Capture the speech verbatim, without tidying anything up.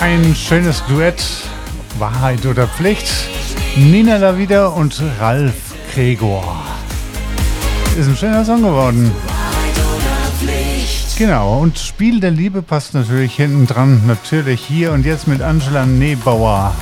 Ein schönes Duett, Wahrheit oder Pflicht. Nina da wieder und Ralf Gregor. Ist ein schöner Song geworden. Genau, und Spiel der Liebe passt natürlich hinten dran. Natürlich hier und jetzt mit Angela Nebauer.